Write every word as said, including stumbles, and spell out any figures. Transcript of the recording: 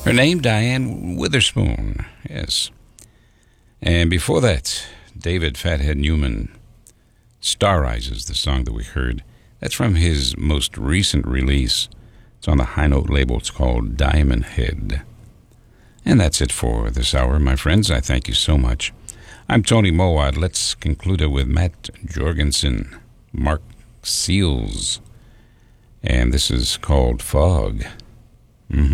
Her name, Diane Witherspoon. Yes. And before that, David Fathead Newman, Star Rises, the song that we heard. That's from his most recent release. It's on the High Note label. It's called Diamond Head. And that's it for this hour, my friends. I thank you so much. I'm Tony Mowat. Let's conclude it with Matt Jorgensen, Mark Seals. And this is called Fog.